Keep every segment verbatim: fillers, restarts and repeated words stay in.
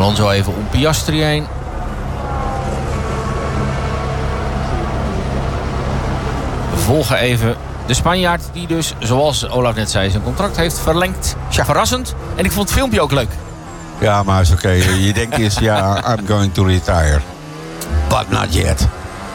Alonso even om Piastri heen. We volgen even de Spanjaard die dus, zoals Olaf net zei, zijn contract heeft verlengd. Ja, verrassend. En ik vond het filmpje ook leuk. Ja, maar is oké. Okay. Je denkt eens, ja, I'm going to retire. But not yet.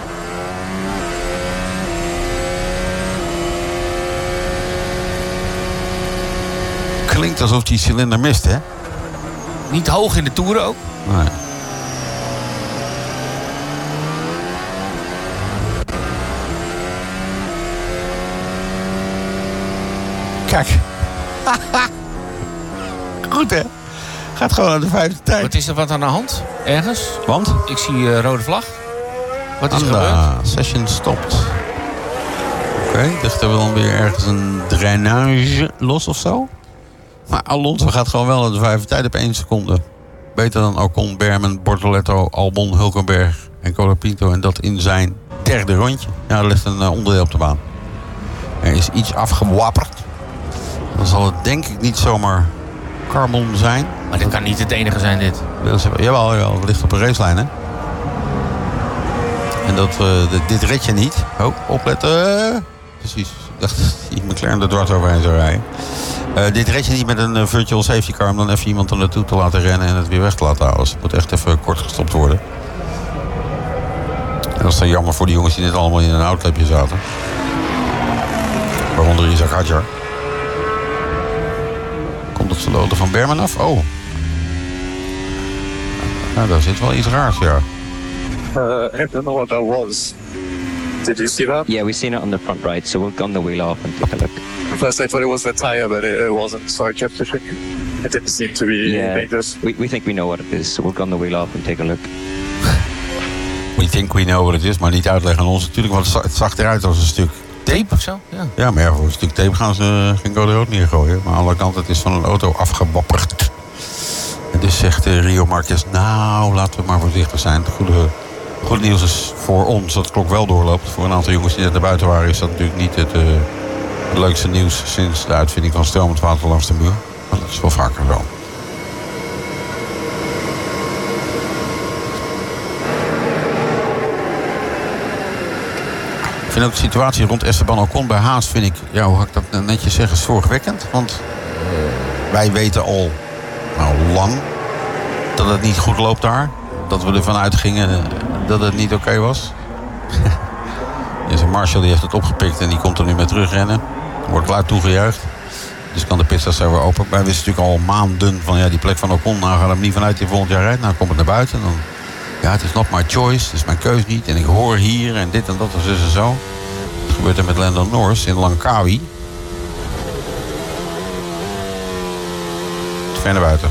Klinkt alsof die cilinder mist, hè? Niet hoog in de toeren ook. Nee. Kijk. Goed, hè? Gaat gewoon aan de vijfde tijd. Wat is er wat aan de hand? Ergens? Want? Ik zie uh, rode vlag. Wat is er Anda, gebeurd? Session stopt. Oké, okay, ligt er wel weer ergens een drainage los of zo? Maar Alonso gaat gewoon wel aan de vijfde tijd op één seconde. Beter dan Ocon, Berman, Bortoletto, Albon, Hulkenberg en Colapinto. En dat in zijn derde rondje. Ja, er ligt een uh, onderdeel op de baan. Er is iets afgewapperd. Dan zal het denk ik niet zomaar carbon zijn. Maar dit kan niet het enige zijn, dit. Jawel, jawel, het ligt op een racelijn, hè. En dat, uh, dit red je niet. Oh, opletten. Precies. Ik dacht dat die McLaren er dwars overheen zou rijden. Uh, dit red je niet met een uh, virtual safety car om dan even iemand er naartoe te laten rennen en het weer weg te laten halen. Dus het moet echt even kort gestopt worden. En dat is dan jammer voor die jongens die net allemaal in een outclipje zaten. Waaronder Isaac Hadjar. Komt het verloten van Berman af? Oh. Nou, daar zit wel iets raars, ja. Uh, I don't know what that was. Did you see that? Yeah, we've seen it on the front right, so we'll gun the wheel off and take a look. First I thought it was the tire, but it, it wasn't, so I kept pushing. It didn't seem to be yeah, dangerous. We, we think we know what it is, so we'll gun the wheel off and take a look. We think we know what it is, maar niet uitleggen aan ons natuurlijk, want het zag eruit als een stuk tape of zo? Ja, ja maar ja, voor een stuk tape gaan ze geen Code Rood neergooien. Maar aan de andere kant, het is van een auto afgewapperd. En dus zegt uh, Rio Marquez, nou, laten we maar voorzichtig zijn. Het goede, goede nieuws is voor ons dat de klok wel doorloopt. Voor een aantal jongens die net naar buiten waren, is dat natuurlijk niet het, uh, het leukste nieuws sinds de uitvinding van stromend water langs de muur. Maar dat is wel vaker zo. Ik vind ook de situatie rond Esteban Ocon bij Haas, vind ik, ja, hoe ga ik dat netjes zeggen, zorgwekkend. Want uh, wij weten al, nou, lang, dat het niet goed loopt daar. Dat we ervan uitgingen uh, dat het niet oké okay was. Dus Marshall die heeft het opgepikt en die komt er nu mee terugrennen. Wordt luid toegejuicht. Dus kan de pitstraat weer open. Wij wisten natuurlijk al maanden van, ja, die plek van Ocon, nou gaat hem niet vanuit die volgend jaar rijdt. Nou komt het naar buiten. Dan, ja, het is not my choice, het is mijn keus niet. En ik hoor hier en dit en dat en zus en zo. Dat gebeurt er met Lando Norris in Langkawi. Ver naar buiten.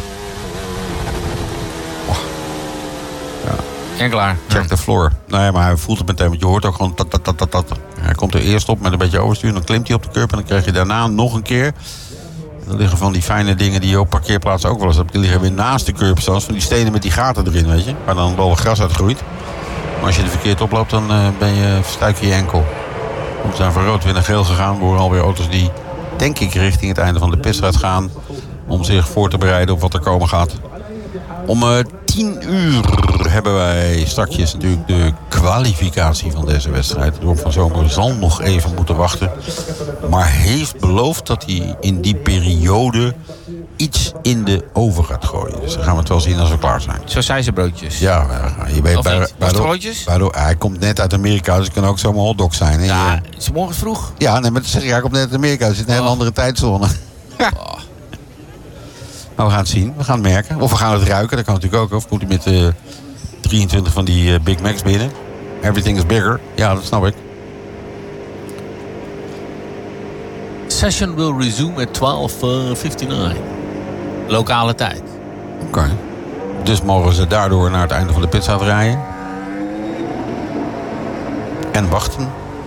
Oh. Ja. En klaar. Check the floor. Nou ja, maar hij voelt het meteen, want je hoort ook gewoon tat, tat, tat, tat, tat. Hij komt er eerst op met een beetje overstuur. Dan klimt hij op de curb en dan krijg je daarna nog een keer. Er liggen van die fijne dingen die je op parkeerplaatsen ook wel eens hebt. Die liggen weer naast de curb, zoals van die stenen met die gaten erin, weet je. Waar dan wel gras uit groeit. Maar als je er verkeerd oploopt, dan uh, ben je, verstuik je je enkel. We zijn van rood weer naar geel gegaan. We horen alweer auto's die, denk ik, richting het einde van de pitstraat gaan. Om zich voor te bereiden op wat er komen gaat. Om uh, tien uur hebben wij straks natuurlijk de kwalificatie van deze wedstrijd. Rob van Zomer zal nog even moeten wachten. Maar heeft beloofd dat hij in die periode iets in de oven gaat gooien. Dus dan gaan we het wel zien als we klaar zijn. Zo zijn ze broodjes. Ja, je weet, of bij, niet? bij, broodjes? Bij, bij, hij komt net uit Amerika, dus het kan ook zomaar hotdog zijn. Hè? Ja, is het morgen vroeg? Ja, nee, maar dat zeg je, hij komt net uit Amerika. Dus het is een hele andere tijdzone. Oh. Maar we gaan het zien, we gaan het merken. Of we gaan het ruiken, dat kan natuurlijk ook. Of komt hij met uh, drieëntwintig van die uh, Big Macs binnen. Everything is bigger. Ja, dat snap ik. Session will resume at twaalf vijfenvijftig. Lokale tijd. Oké. Okay. Dus mogen ze daardoor naar het einde van de pitstraat rijden. En wachten.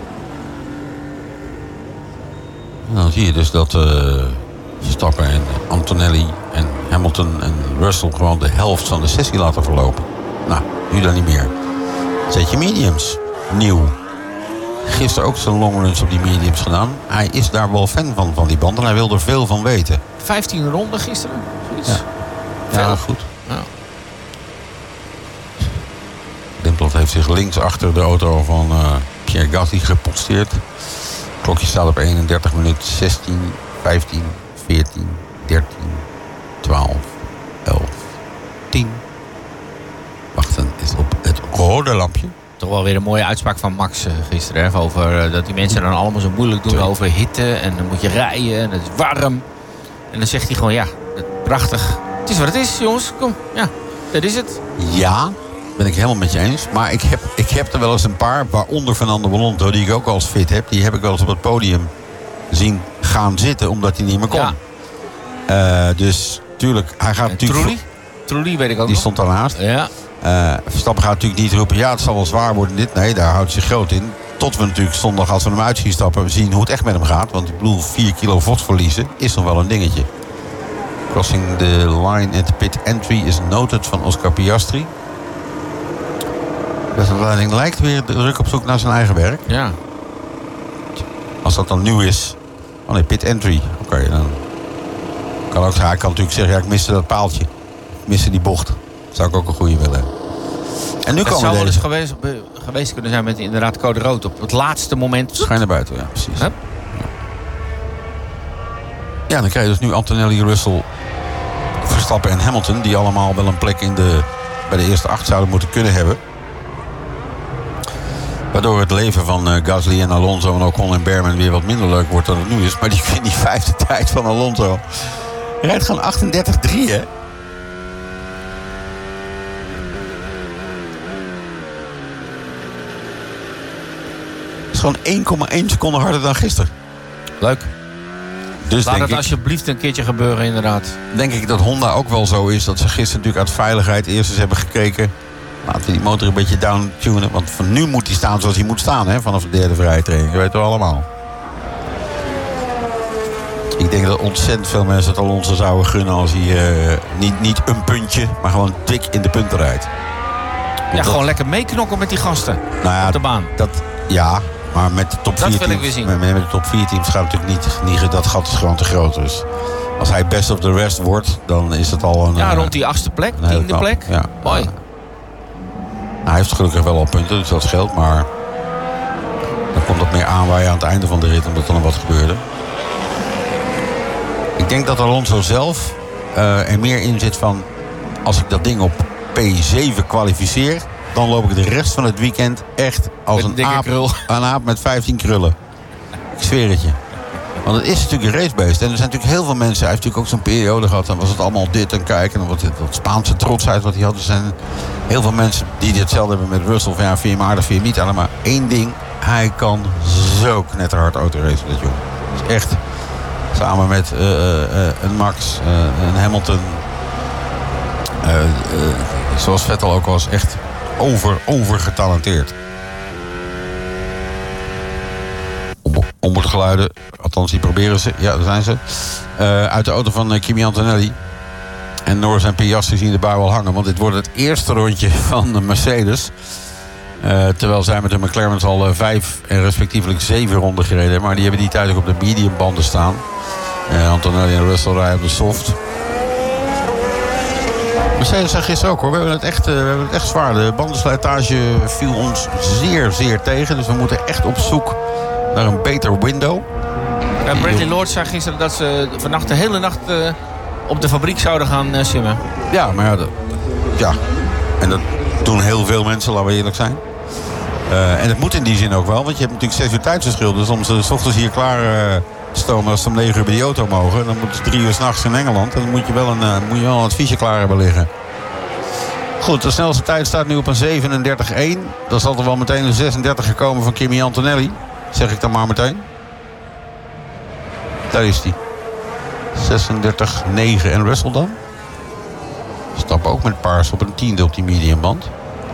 En dan zie je dus dat uh, Verstappen en Antonelli en Hamilton en Russell gewoon de helft van de sessie laten verlopen. Nou, nu dan niet meer. Zet je mediums. Nieuw. Gisteren ook zijn longruns op die mediums gedaan. Hij is daar wel fan van, van die band. En hij wil er veel van weten. vijftien ronden gisteren? Zoiets. Ja, ja goed. Ja. Rundblad heeft zich links achter de auto van uh, Pierre Gasly geposteerd. Het klokje staat op eenendertig minuten zestien, vijftien, veertien, dertien, twaalf, elf, tien. Wachten is op het rode lampje. Toch wel weer een mooie uitspraak van Max uh, gisteren. Hè, over uh, dat die mensen dan allemaal zo moeilijk doen over hitte. En dan moet je rijden en het is warm. En dan zegt hij gewoon, ja, prachtig. Het is wat het is, jongens. Kom, ja, dat is het. Ja, ben ik helemaal met je eens. Maar ik heb, ik heb er wel eens een paar, waaronder Fernando Alonso, die ik ook al eens fit heb. Die heb ik wel eens op het podium zien gaan zitten, omdat hij niet meer kon. Ja. Uh, dus, tuurlijk, hij gaat en natuurlijk... Trulli? Trulli weet ik ook Die nog. stond daarnaast. Ja. Uh, Verstappen gaat natuurlijk niet roepen, ja, het zal wel zwaar worden dit. Nee, daar houdt hij zich groot in. Tot we natuurlijk zondag, als we hem uit zien stappen, zien hoe het echt met hem gaat. Want ik bedoel, vier kilo vocht verliezen is nog wel een dingetje. Crossing the line at pit entry is noted van Oscar Piastri. De leiding lijkt weer druk op zoek naar zijn eigen werk. Ja. Als dat dan nieuw is. Oh nee, pit entry. Oké, okay, dan kan ook. Hij kan natuurlijk zeggen, ja, ik miste dat paaltje. Ik miste die bocht. Zou ik ook een goede willen. En nu het komen zou wel eens deze... geweest, geweest kunnen zijn met inderdaad code rood. Op het laatste moment. Schijn naar buiten, ja, precies. Hup. Ja. ja, dan krijg je dus nu Antonelli, Russell, Verstappen en Hamilton. Die allemaal wel een plek in de, bij de eerste acht zouden moeten kunnen hebben. Waardoor het leven van uh, Gasly en Alonso en Ocon en Berman weer wat minder leuk wordt dan het nu is. Maar die vindt die vijfde tijd van Alonso. Hij rijdt gewoon achtendertig drie, hè? Dat is gewoon één komma één seconde harder dan gisteren. Leuk. Dus Laat denk het ik, alsjeblieft een keertje gebeuren, inderdaad. denk ik dat Honda ook wel zo is. Dat ze gisteren natuurlijk uit veiligheid eerst eens hebben gekeken. Laten we die motor een beetje down-tunen. Want van nu moet hij staan zoals hij moet staan. Hè, vanaf de derde vrije training. Dat weten we allemaal. Ik denk dat ontzettend veel mensen het Alonso zouden gunnen. Als hij uh, niet, niet een puntje, maar gewoon dik in de punten rijdt. Ja, dat, gewoon lekker meeknokken met die gasten. Nou ja, op de baan. Dat, ja, maar met de top dat vier wil ik weer zien. teams, met, met de top vier teams gaat het natuurlijk niet, niet. Dat gat is gewoon te groot. Dus als hij best of the rest wordt, dan is het al een... Ja, uh, rond die achtste plek, tiende plek. Ja. Mooi. Ja. Hij heeft gelukkig wel al punten, dus dat scheelt. Maar dan komt dat meer aanwaaien aan het einde van de rit, omdat er nog wat gebeurde. Ik denk dat Alonso zelf uh, er meer in zit van... als ik dat ding op P zeven kwalificeer... dan loop ik de rest van het weekend echt als met een, een aap, krul. een aap met vijftien krullen. Ik zweer het je. Want het is natuurlijk een racebeest. En er zijn natuurlijk heel veel mensen... Hij heeft natuurlijk ook zo'n periode gehad... dan was het allemaal dit en kijken... en wat dat Spaanse trotsheid wat hij had. Er zijn heel veel mensen die hetzelfde hebben met Russell... van ja, vind je hem aardig, vind je hem niet aardig. Maar één ding... hij kan zo knetterhard autoracen, dat jongen. Dat is echt... samen met uh, uh, een Max, uh, een Hamilton... Uh, uh, zoals Vettel ook was... echt over, over getalenteerd. Omroepgeluiden, althans die proberen ze, ja, daar zijn ze. Uh, uit de auto van uh, Kimi Antonelli. En Norris en Piastri zien de bui al hangen. Want dit wordt het eerste rondje van de Mercedes. Uh, terwijl zij met de McLaren's al uh, vijf en respectievelijk zeven ronden gereden hebben. Maar die hebben die tijd ook op de medium banden staan. Uh, Antonelli en Russell rijden op de soft. Mercedes zei gisteren ook hoor, we hebben het echt, uh, we hebben het echt zwaar. De bandenslijtage viel ons zeer, zeer tegen. Dus we moeten echt op zoek naar een beter window. Ja, Bradley Lord zei gisteren dat ze vannacht de hele nacht uh, op de fabriek zouden gaan uh, simmen. Ja, maar ja, dat, ja, en dat doen heel veel mensen, laten we eerlijk zijn. Uh, en dat moet in die zin ook wel, want je hebt natuurlijk zes uur tijdsverschil. Dus om ze 's ochtends hier klaar uh, te stomen als ze om negen uur bij die auto mogen... dan moeten ze drie uur 's nachts in Engeland. En dan moet je wel een, uh, moet je wel een adviesje klaar hebben liggen. Goed, de snelste tijd staat nu op een zevenendertig één. Dan zal er wel meteen een zesendertig gekomen van Kimi Antonelli. Zeg ik dan maar meteen. Daar is hij. zesendertig negen en Russell dan? Stap ook met paars op een tiende op die mediumband.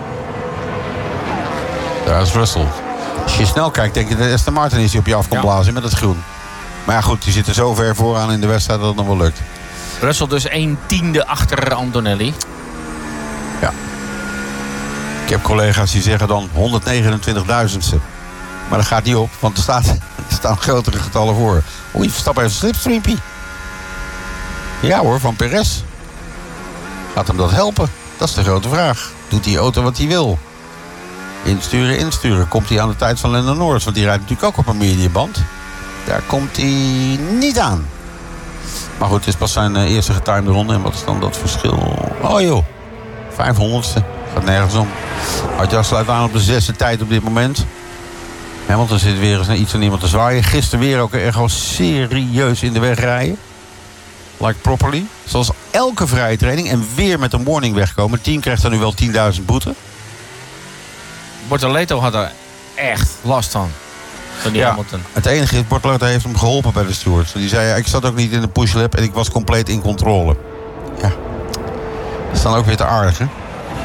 Daar is Russell. Als je snel kijkt, denk je dat Aston Martin is die op je af komt Ja. blazen met het groen. Maar ja goed, die zitten zo ver vooraan in de wedstrijd dat het nog wel lukt. Russell dus een tiende achter Antonelli. Ja. Ik heb collega's die zeggen dan honderdnegenentwintigduizendste. Maar dat gaat niet op, want er, staat, er staan grotere getallen voor. Oei, Verstappen heeft een slipstreampie. Ja hoor, van Perez. Gaat hem dat helpen? Dat is de grote vraag. Doet die auto wat hij wil? Insturen, insturen. Komt hij aan de tijd van Lando Norris? Want die rijdt natuurlijk ook op een mediaband. Daar komt hij niet aan. Maar goed, het is pas zijn uh, eerste getimede ronde. En wat is dan dat verschil? Oh joh, vijfhonderdste. Gaat nergens om. Adja sluit aan op de zesde tijd op dit moment. Hamilton zit weer eens naar iets aan iemand te zwaaien. Gisteren weer ook echt al serieus in de weg rijden. Like properly. Zoals elke vrije training. En weer met een warning wegkomen. Het team krijgt er nu wel tienduizend boete. Bortoleto had er echt last van. Van die Ja, Hamilton. het enige is, Bortoleto heeft hem geholpen bij de stewards. Die zei, ja, ik zat ook niet in de pushlap en ik was compleet in controle. Ja, dat is dan ook weer te aardig, hè?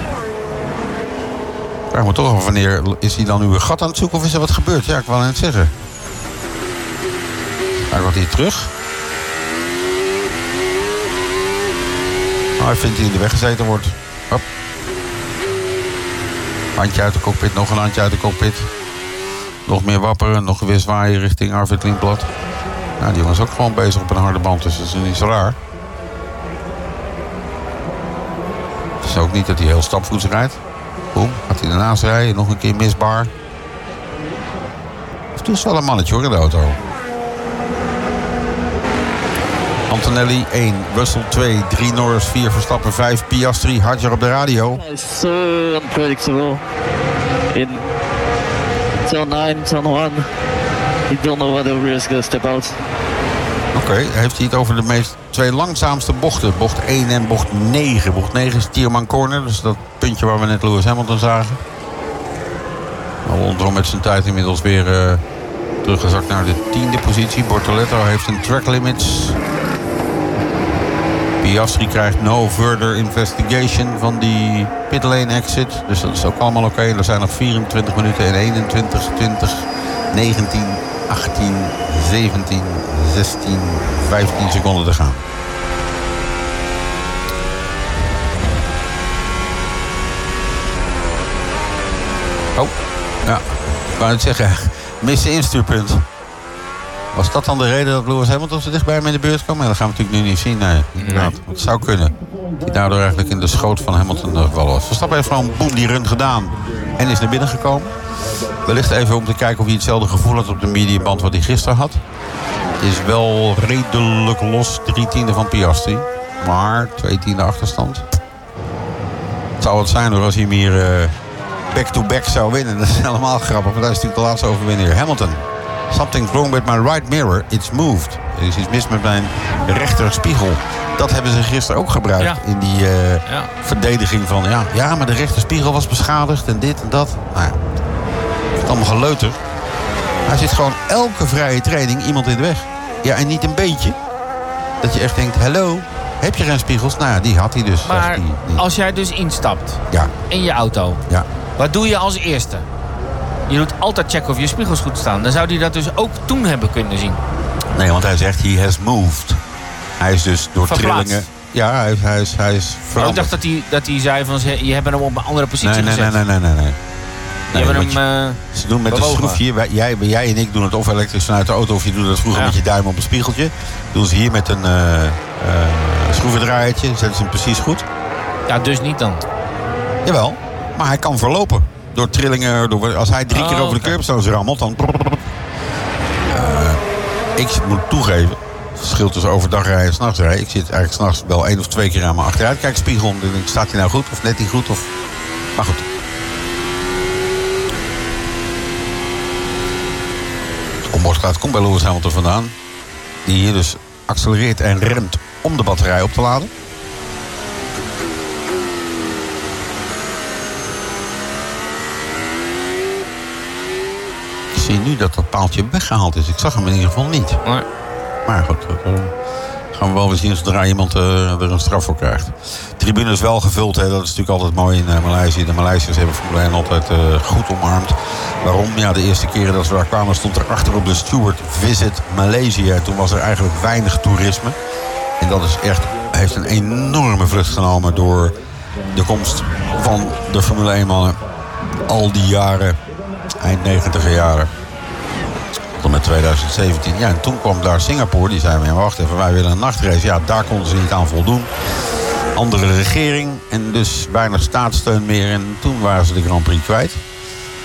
Ik vraag me toch af, wanneer is hij dan nu een gat aan het zoeken of is er wat gebeurd? Ja, ik wou net zeggen. Hij gaat hier terug. Nou, hij vindt hij in de weg gezeten wordt. Hop. Handje uit de cockpit, nog een handje uit de cockpit. Nog meer wapperen, nog weer zwaaien richting Arvid Lindblad. Nou, die was ook gewoon bezig op een harde band, dus dat is niet zo raar. Het is ook niet dat hij heel stapvoets rijdt. Boom, gaat hij ernaast rijden, nog een keer misbaar. Of toen is wel een mannetje hoor in de auto. Antonelli één, Russell twee, drie Norris, vier Verstappen, vijf Piastri. Hadjar op de radio. It's so unpredictable. In turn nine, turn one, you don't know whether the rear is going to step out. Oké, okay, heeft hij het over de meest twee langzaamste bochten. Bocht één en bocht negen. Bocht negen is Tierman Corner, dus dat puntje waar we net Lewis Hamilton zagen. Alonso met zijn tijd inmiddels weer uh, teruggezakt naar de tiende positie. Bortoleto heeft een track limits. Piastri krijgt no further investigation van die pitlane exit. Dus dat is ook allemaal oké. Okay. Er zijn nog vierentwintig minuten en eenentwintig, twintig, negentien, achttien, zeventien, zestien, vijftien seconden te gaan. Oh, ja. Ik wou het zeggen. Missen instuurpunt. Was dat dan de reden dat Lewis Hamilton zo dichtbij hem in de buurt kwam? Ja, dat gaan we natuurlijk nu niet zien. Nee, inderdaad. Nee. Het zou kunnen. Die daardoor eigenlijk in de schoot van Hamilton gevallen was. Verstappen heeft gewoon boem die run gedaan. En is naar binnen gekomen. Wellicht even om te kijken of hij hetzelfde gevoel had op de mediaband wat hij gisteren had. Is wel redelijk los. Drie tiende van Piastri. Maar twee tiende achterstand. Het zou wat zijn hoor als hij hem hier uh, back-to-back zou winnen. Dat is helemaal grappig. Want hij is natuurlijk de laatste overwinnaar. Hamilton. Something's wrong with my right mirror. It's moved. Er is iets mis met mijn rechterspiegel. Dat hebben ze gisteren ook gebruikt. Ja. In die uh, ja. verdediging van... Ja, ja, maar de rechterspiegel was beschadigd. En dit en dat. Nou ja. Het is allemaal geleuter. Hij zit gewoon elke vrije training iemand in de weg. Ja, en niet een beetje. Dat je echt denkt... Hallo, heb je geen spiegels? Nou ja, die had hij dus. Maar die, die. als jij dus instapt... Ja. In je auto... Ja. Wat doe je als eerste? Je doet altijd checken of je spiegels goed staan. Dan zou hij dat dus ook toen hebben kunnen zien. Nee, want hij zegt, he has moved. Hij is dus door Verplaatst. trillingen... Ja, hij, hij, is, hij is veranderd. Ik dacht dat hij, dat hij zei van, je hebt hem op een andere positie nee, nee, gezet. Nee, nee, nee, nee, nee. Je nee, hebt hem uh, Ze doen met bewogen. een schroefje. Wij, jij, jij en ik doen het of elektrisch vanuit de auto... of je doet het vroeger ja. met je duim op een spiegeltje. Doen ze hier met een uh, uh, schroevendraaiertje. Zetten ze hem precies goed. Ja, dus niet dan. Jawel, maar hij kan verlopen. Door trillingen, door, als hij drie oh, keer over de curbstones rammelt, dan... Uh, ik moet toegeven, het verschil tussen overdag rijden en s'nachts rijden. Ik zit eigenlijk s'nachts wel één of twee keer aan mijn achteruitkijkspiegel. Dan denk ik, staat hij nou goed of net niet goed? Of... Maar goed. Het onbordkaart komt bij Lewis Hamilton vandaan. Die hier dus accelereert en remt om de batterij op te laden. Ik zie nu dat dat paaltje weggehaald is. Ik zag hem in ieder geval niet. Nee. Maar goed, dat uh, gaan we wel weer zien zodra iemand uh, er een straf voor krijgt. De tribune is wel gevuld, hè. Dat is natuurlijk altijd mooi in uh, Maleisië. De Maleisiërs hebben Formule één altijd uh, goed omarmd. Waarom? Ja, de eerste keren dat we daar kwamen stond er achter op de steward Visit Malaysia. En toen was er eigenlijk weinig toerisme. En dat is echt, heeft een enorme vlucht genomen door de komst van de Formule één mannen. Al die jaren, eind negentiger jaren. Tot met tweeduizend zeventien. Ja, en toen kwam daar Singapore. Die zei, ja, wacht even, wij willen een nachtrace. Ja, daar konden ze niet aan voldoen. Andere regering. En dus weinig staatssteun meer. En toen waren ze de Grand Prix kwijt.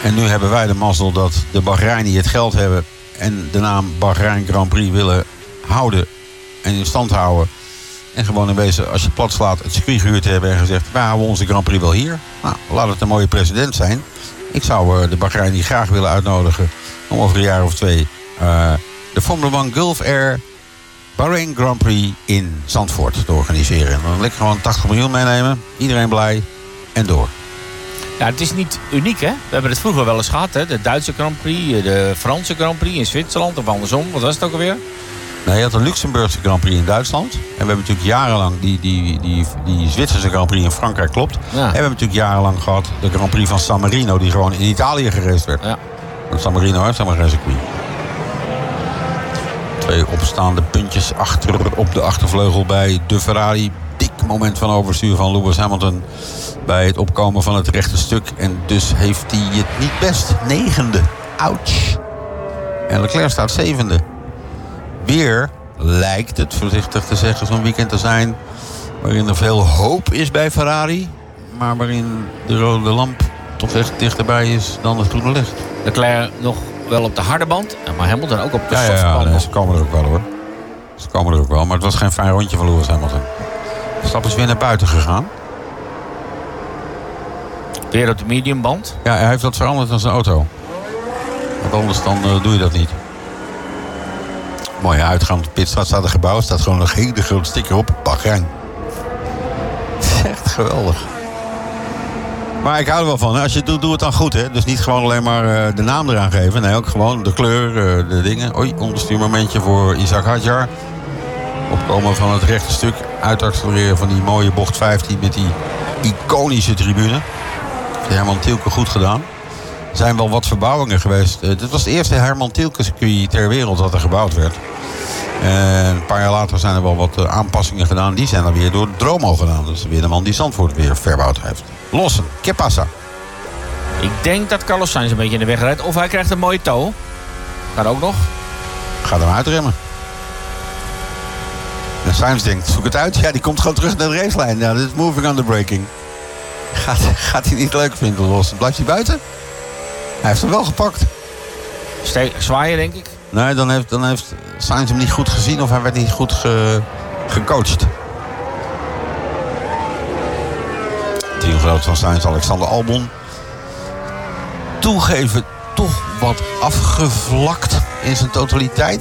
En nu hebben wij de mazzel dat de Bahreini het geld hebben en de naam Bahrein Grand Prix willen houden en in stand houden. En gewoon in wezen, als je plat slaat, het circuit gehuurd hebben en gezegd, wij houden onze Grand Prix wel hier. Nou, laat het een mooie president zijn. Ik zou uh, de Bahreini graag willen uitnodigen om over een jaar of twee uh, de Formula één Gulf Air Bahrein Grand Prix in Zandvoort te organiseren. En dan lekker gewoon tachtig miljoen meenemen, iedereen blij en door. Ja, het is niet uniek, hè? We hebben het vroeger wel eens gehad, hè? De Duitse Grand Prix, de Franse Grand Prix in Zwitserland of andersom. Wat was het ook alweer? Nee, je had een Luxemburgse Grand Prix in Duitsland. En we hebben natuurlijk jarenlang die, die, die, die Zwitserse Grand Prix in Frankrijk, klopt. Ja. En we hebben natuurlijk jarenlang gehad de Grand Prix van San Marino, die gewoon in Italië geraced werd. Ja. Want San Marino heeft helemaal geen circuit. Twee opstaande puntjes achter op de achtervleugel bij de Ferrari. Dik moment van overstuur van Lewis Hamilton bij het opkomen van het rechte stuk. En dus heeft hij het niet best. Negende. Ouch. En Leclerc staat zevende. Weer lijkt het, voorzichtig te zeggen, zo'n weekend te zijn waarin er veel hoop is bij Ferrari, maar waarin de rode lamp toch echt dichterbij is dan het groene licht. Leclerc nog wel op de harde band, maar Hamilton ook op de ja, softe ja, ja, band. nee, ze komen er ook wel hoor. Ze komen er ook wel, maar het was geen fijn rondje van Lewis Hamilton. Verstappen is weer naar buiten gegaan. Weer op de mediumband. Ja, hij heeft dat veranderd aan zijn auto. Want anders dan uh, doe je dat niet. Mooie uitgang op de pitstraat staat een gebouw. Staat gewoon een hele grote sticker op. Bahrein. Echt geweldig. Maar ik hou er wel van. Hè. Als je het doet, doe het dan goed. Hè. Dus niet gewoon alleen maar uh, de naam eraan geven. Nee, ook gewoon de kleur, uh, de dingen. Oei, onderstuurmomentje voor Isaac Hadjar. Opkomen van het rechte stuk. Uitaccelereren van die mooie bocht vijftien met die iconische tribune. Dat heeft Herman Tielke goed gedaan. Er zijn wel wat verbouwingen geweest. Uh, dit was het eerste Herman Tielke circuit ter wereld dat er gebouwd werd. Uh, een paar jaar later zijn er wel wat uh, aanpassingen gedaan. Die zijn dan weer door Dromo gedaan. Dat is weer de man die Zandvoort weer verbouwd heeft. Lossen, que pasa? Ik denk dat Carlos Sainz een beetje in de weg rijdt. Of hij krijgt een mooie toe. Gaat ook nog. Gaat hem uitremmen. En Sainz denkt, zoek het uit. Ja, die komt gewoon terug naar de racelijn. Ja, dit is moving under braking. Gaat, gaat hij niet leuk vinden, Lossen? Blijft hij buiten? Hij heeft hem wel gepakt. Ste- zwaaien, denk ik. Nee, dan heeft, dan heeft Sainz hem niet goed gezien of hij werd niet goed ge, gecoacht. Teamgenoot van Sainz, Alexander Albon. Toegeven, toch wat afgevlakt in zijn totaliteit.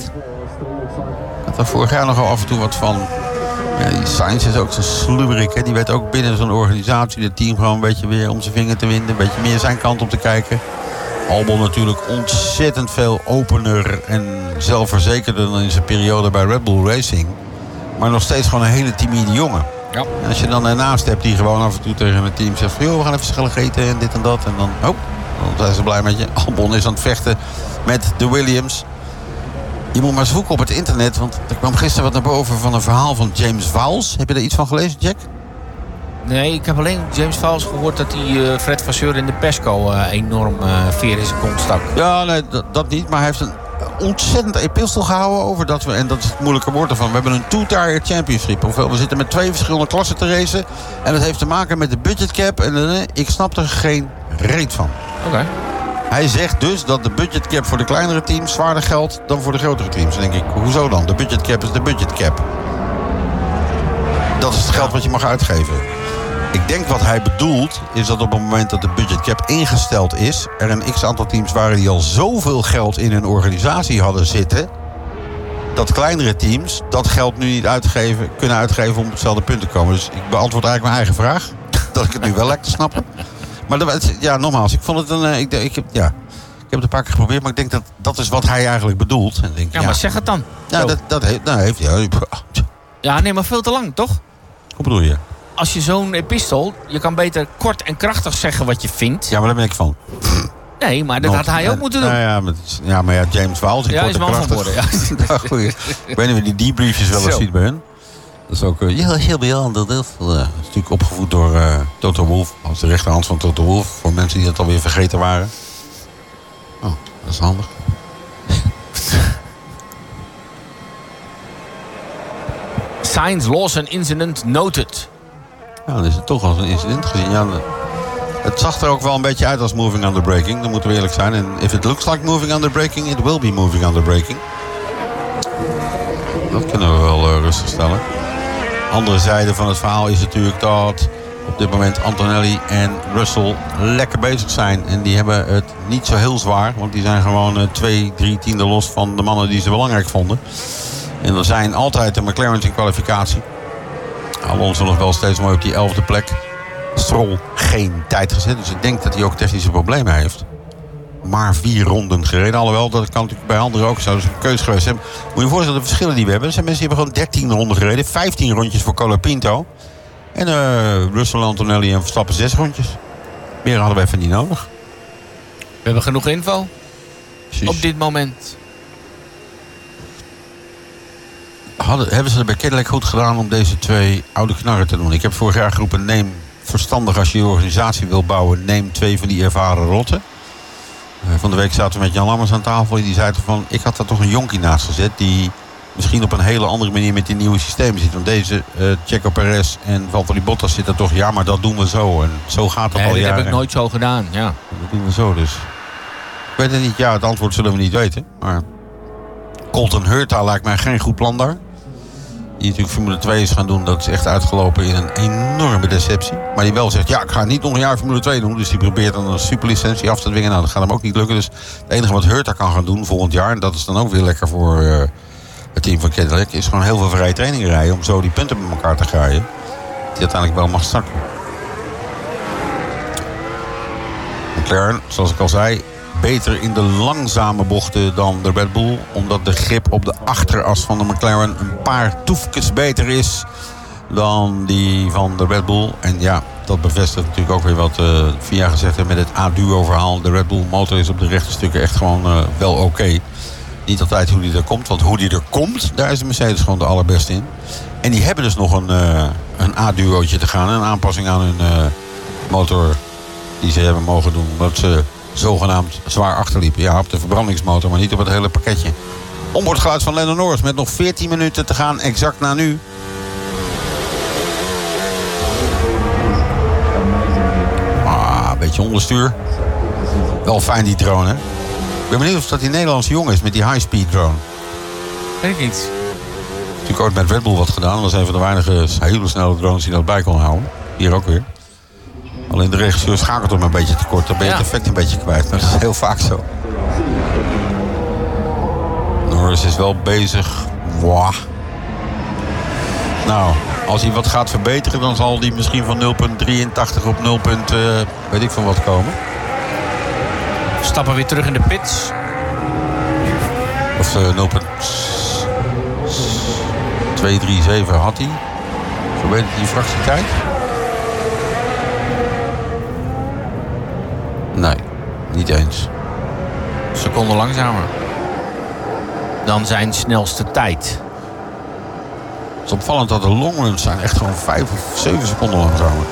Ik had er vorig jaar nog al af en toe wat van. Ja, die Sainz is ook zo slubberik. Hè? Die weet ook binnen zo'n organisatie, het team gewoon een beetje weer om zijn vinger te winden. Een beetje meer zijn kant op te kijken. Albon natuurlijk ontzettend veel opener en zelfverzekerder dan in zijn periode bij Red Bull Racing. Maar nog steeds gewoon een hele timide jongen. Ja. En als je dan ernaast hebt die gewoon af en toe tegen het team zegt van, joh, we gaan even schellig eten en dit en dat. En dan, oh, dan zijn ze blij met je. Albon is aan het vechten met de Williams. Je moet maar zoeken op het internet, want er kwam gisteren wat naar boven van een verhaal van James Vowles. Heb je daar iets van gelezen, Jack? Nee, ik heb alleen James Vowles gehoord dat hij uh, Fred Vasseur in de Pesco uh, enorm uh, veer in zijn kont stak. Ja, nee, dat, dat niet. Maar hij heeft een ontzettend epistel gehouden over dat we, en dat is het moeilijke woord ervan, we hebben een two-tire championship. Ofwel, we zitten met twee verschillende klassen te racen. En dat heeft te maken met de budgetcap. En uh, ik snap er geen reet van. Oké. Okay. Hij zegt dus dat de budgetcap voor de kleinere teams zwaarder geldt dan voor de grotere teams. Dan denk ik, hoezo dan? De budgetcap is de budgetcap. Dat is het geld wat je mag uitgeven. Ik denk wat hij bedoelt is dat op het moment dat de budgetcap ingesteld is, er een x-aantal teams waren die al zoveel geld in hun organisatie hadden zitten, dat kleinere teams dat geld nu niet uitgeven, kunnen uitgeven om op hetzelfde punt te komen. Dus ik beantwoord eigenlijk mijn eigen vraag. Dat ik het nu wel lijkt te snappen. Maar dat, ja, nogmaals, ik vond het een. Ik, ik, heb, ja, ik heb het een paar keer geprobeerd, maar ik denk dat dat is wat hij eigenlijk bedoelt. En denk, ja, ja, maar zeg het dan. Ja, dat, dat heeft, nou, heeft hij. Ja, ja, nee, maar veel te lang, toch? Hoe bedoel je? Als je zo'n epistel, je kan beter kort en krachtig zeggen wat je vindt. Ja, maar daar ben ik van. Nee, maar dat Nog, had hij ook moeten doen. Nou ja, maar, ja, maar ja, James Vowles. Ja, is man van worden. Ja. Ja, goeie. Ik weet niet of je die debriefjes wel eens ziet bij hun. Dat is ook uh, heel, heel bijzonder. Dat is uh, natuurlijk opgevoed door uh, Toto Wolff. Als de rechterhand van Toto Wolff. Voor mensen die dat alweer vergeten waren. Oh, dat is handig. Sainz Lawson incident noted. Ja, dan is het toch als een incident gezien. Ja, Het zag er ook wel een beetje uit als moving under braking. Dat moeten we eerlijk zijn. En if it looks like moving under braking, it will be moving under braking. Dat kunnen we wel uh, rustig stellen. Andere zijde van het verhaal is natuurlijk dat op dit moment Antonelli en Russell lekker bezig zijn. En die hebben het niet zo heel zwaar. Want die zijn gewoon uh, twee, drie tienden los van de mannen die ze belangrijk vonden. En er zijn altijd de McLaren's in kwalificatie. Alonso nog wel steeds mooi op die elfde plek. Stroll geen tijd gezet. Dus ik denk dat hij ook technische problemen heeft. Maar vier ronden gereden. Alhoewel, dat kan natuurlijk bij anderen ook zo. Dat is een keuze geweest. Moet je je voorstellen, de verschillen die we hebben. Er zijn mensen die hebben gewoon dertien ronden gereden. vijftien rondjes voor Colapinto. En uh, Russell, Antonelli en Verstappen zes rondjes. Meer hadden we even niet nodig. We hebben genoeg info. Precies. Op dit moment. Hadden, hebben ze het bij Cadillac goed gedaan om deze twee oude knarren te doen. Ik heb vorig jaar geroepen, neem verstandig als je je organisatie wil bouwen. Neem twee van die ervaren rotten. Uh, van de week zaten we met Jan Lammers aan tafel. Die zei toch van, ik had daar toch een jonkie naast gezet. Die misschien op een hele andere manier met die nieuwe systemen zit. Want deze uh, Checo Perez en Valtteri Bottas zitten toch, ja maar dat doen we zo. En zo gaat het Nee, al dat jaren. heb ik nooit zo gedaan, ja. Dat doen we zo dus. Ik weet het niet, ja het antwoord zullen we niet weten. Maar Colton Herta lijkt mij geen goed plan daar. Die natuurlijk Formule twee is gaan doen. Dat is echt uitgelopen in een enorme deceptie. Maar die wel zegt, ja, ik ga niet nog een jaar Formule twee doen. Dus die probeert dan een superlicentie af te dwingen. Nou, dat gaat hem ook niet lukken. Dus het enige wat Herta kan gaan doen volgend jaar... en dat is dan ook weer lekker voor uh, het team van Cadillac... is gewoon heel veel vrije trainingen rijden... om zo die punten met elkaar te graaien. Die uiteindelijk wel mag starten. McLaren, zoals ik al zei... beter in de langzame bochten dan de Red Bull. Omdat de grip op de achteras van de McLaren een paar toefjes beter is dan die van de Red Bull. En ja, dat bevestigt natuurlijk ook weer wat uh, Via gezegd heeft met het A-duo verhaal. De Red Bull motor is op de rechte stukken echt gewoon uh, wel oké. Okay. Niet altijd hoe die er komt, want hoe die er komt, daar is de Mercedes gewoon de allerbeste in. En die hebben dus nog een, uh, een A-duootje te gaan. Een aanpassing aan hun uh, motor die ze hebben mogen doen. Omdat ze zogenaamd zwaar achterliepen. Ja, op de verbrandingsmotor, maar niet op het hele pakketje. Onboardgeluid van Lando Norris met nog veertien minuten te gaan, exact na nu. Ah, een beetje onderstuur. Wel fijn die drone, hè? Ik ben benieuwd of dat die Nederlandse jongen is met die high-speed drone. Weet ik niet. Natuurlijk ooit met Red Bull wat gedaan. Dat was een van de weinige hele snelle drones die dat bij kon houden. Hier ook weer. Alleen de regisseur schakelt hem een beetje tekort. Dan ben je Ja. het effect een beetje kwijt. Maar dat is heel vaak zo. Norris is wel bezig. Wow. Nou, als hij wat gaat verbeteren... dan zal hij misschien van nul komma drieëntachtig op nul. Uh, weet ik van wat komen. Stappen weer terug in de pits. Of uh, nul komma tweehonderdzevenendertig had hij. Verbetert hij die fractietijd? Nee, niet eens. Seconde langzamer. Dan zijn snelste tijd. Het is opvallend dat de longruns zijn echt gewoon vijf of zeven seconden langzamer.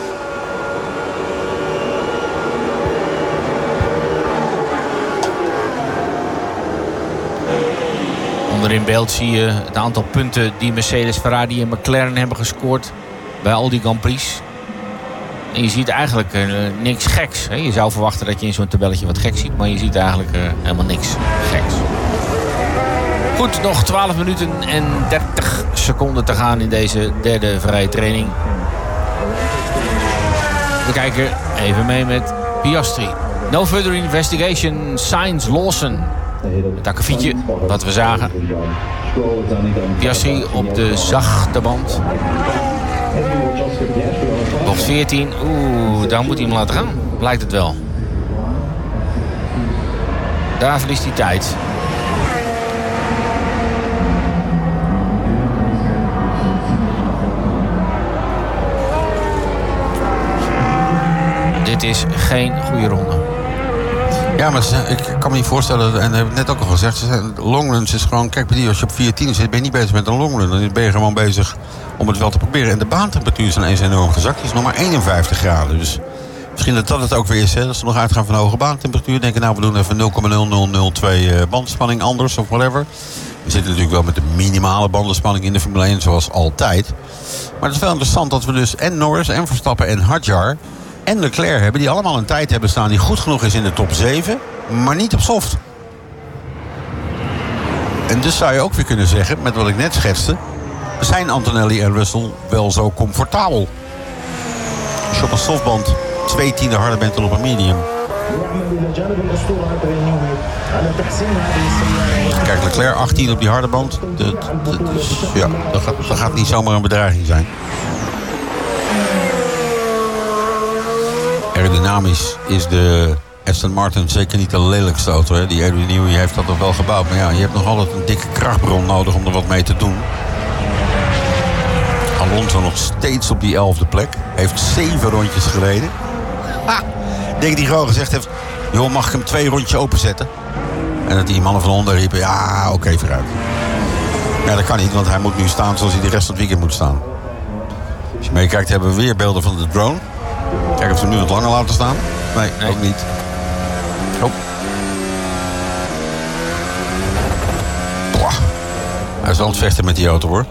Onder in beeld zie je het aantal punten die Mercedes, Ferrari en McLaren hebben gescoord bij al die Grand Prix. En je ziet eigenlijk uh, niks geks. Hè? Je zou verwachten dat je in zo'n tabelletje wat geks ziet, maar je ziet eigenlijk uh, helemaal niks geks. Goed, nog twaalf minuten en dertig seconden te gaan in deze derde vrije training. We kijken even mee met Piastri. No further investigation, Sainz Lawson. Het akkefietje, wat we zagen. Piastri op de zachte band. Bocht veertien, oeh, daar moet hij hem laten gaan. Lijkt het wel. Daar verliest hij tijd. Dit is geen goede ronde. Ja, maar ze, ik kan me niet voorstellen, en dat heb ik net ook al gezegd, ze zijn, longruns is gewoon, kijk bij die, als je op veertien zit, ben je niet bezig met een longrun. Dan ben je gewoon bezig om het wel te proberen. En de baantemperatuur is ineens enorm gezakt, die is nog maar eenenvijftig graden. Dus misschien dat dat het ook weer is, hè, dat ze nog uitgaan van hoge baantemperatuur. Denken, nou, we doen even nul komma nul nul nul twee bandspanning anders of whatever. We zitten natuurlijk wel met de minimale bandenspanning in de Formule één, zoals altijd. Maar het is wel interessant dat we dus en Norris en Verstappen en Hadjar en Leclerc hebben... die allemaal een tijd hebben staan die goed genoeg is in de top zeven... maar niet op soft. En dus zou je ook weer kunnen zeggen, met wat ik net schetste... zijn Antonelli en Russell wel zo comfortabel. Als je op een softband twee tiende harder bent dan op een medium. Kijk, Leclerc achttien op die harde band. Dat, dat, is, ja, dat, gaat, dat gaat niet zomaar een bedreiging zijn. Aerodynamisch is de Aston Martin zeker niet de lelijkste auto. Hè. Die Adrian Newey heeft dat toch wel gebouwd. Maar ja, je hebt nog altijd een dikke krachtbron nodig om er wat mee te doen. Alonso nog steeds op die elfde plek. Heeft zeven rondjes gereden. Ha! Ik denk dat hij gewoon gezegd heeft... joh, mag ik hem twee rondjes openzetten? En dat die mannen van Honda riepen... ja, oké, okay, vooruit. Ja, dat kan niet, want hij moet nu staan zoals hij de rest van het weekend moet staan. Als je meekijkt, hebben we weer beelden van de drone. Kijk of ze hem nu wat langer laten staan. Nee, nee. Ook niet. Oh. Boah. Hij is wel aan het vechten met die auto, hoor.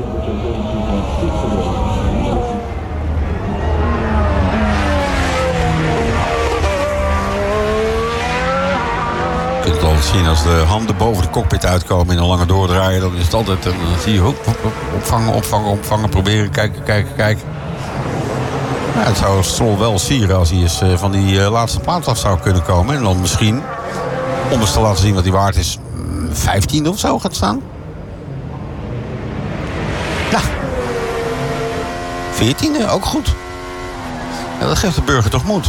Je kunt het altijd zien als de handen boven de cockpit uitkomen in een lange doordraaien. Dan is het altijd, dan zie je hop, hop, hop, opvangen, opvangen, opvangen, proberen, kijken, kijken, kijken. Ja, het zou Stroll wel sieren als hij eens uh, van die uh, laatste plaats af zou kunnen komen. En dan misschien, om eens te laten zien wat hij waard is, vijftiende of zo gaat staan. Ja. veertiende, ook goed. Ja, dat geeft de burger toch moed.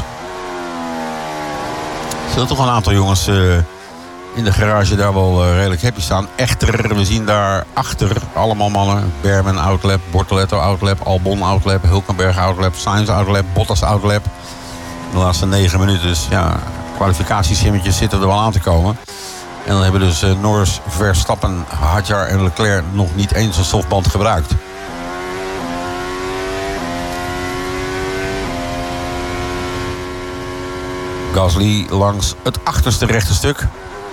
Er zullen toch een aantal jongens uh, in de garage daar wel uh, redelijk happy staan. Echter, we zien daar achter allemaal mannen. Berman outlap, Bortoletto outlap, Albon outlap, Hulkenberg outlap, Sainz outlap, Bottas outlap. De laatste negen minuten. Dus ja, kwalificatiesimmetjes zitten er wel aan te komen. En dan hebben dus uh, Norris, Verstappen, Hadjar en Leclerc nog niet eens een softband gebruikt. Gasly langs het achterste rechte stuk.